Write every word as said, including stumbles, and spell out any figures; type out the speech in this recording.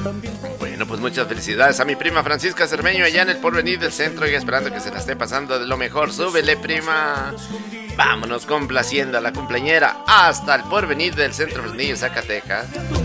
Bueno, pues muchas felicidades a mi prima Francisca Cermeño allá en el Porvenir del Centro y esperando que se la esté pasando de lo mejor. Súbele, prima. Vámonos complaciendo a la cumpleañera hasta el Porvenir del Centro Fresnillo, Zacatecas.